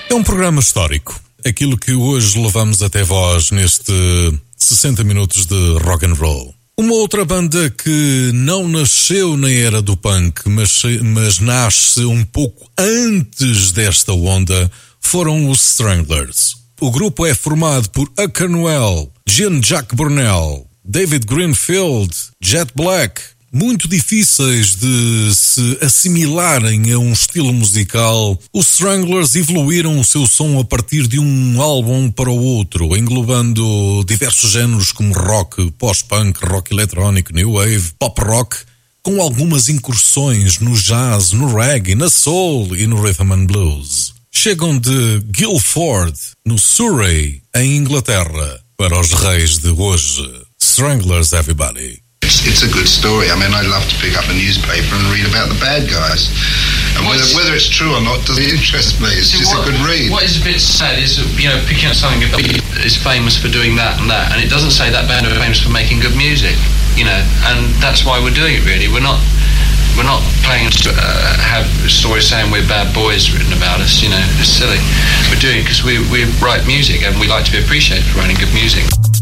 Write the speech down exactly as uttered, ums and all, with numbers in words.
É um programa histórico. Aquilo que hoje levamos até vós neste sessenta minutos de rock and roll. Uma outra banda que não nasceu na era do punk, mas, mas nasce um pouco antes desta onda, foram os Stranglers. O grupo é formado por Huck Cornwell, Jean-Jacques Brunel, David Greenfield, Jet Black, muito difíceis de se assimilarem a um estilo musical. Os Stranglers evoluíram o seu som a partir de um álbum para o outro, englobando diversos géneros como rock, pós-punk, rock eletrónico, new wave, pop rock, com algumas incursões no jazz, no reggae, na soul e no rhythm and blues. Chegam de Guildford, no Surrey, em Inglaterra, para os reis de hoje. Stranglers, everybody. It's, it's a good story. I mean, I love to pick up a newspaper and read about the bad guys. And whether, whether it's true or not doesn't interest me. It's just what, a good read. What is a bit sad is, you know, picking up something that is famous for doing that and that, and it doesn't say that band are famous for making good music, you know, and that's why we're doing it, really. We're not we're not playing uh, have stories saying we're bad boys written about us, you know, it's silly. We're doing it because we, we write music and we like to be appreciated for writing good music.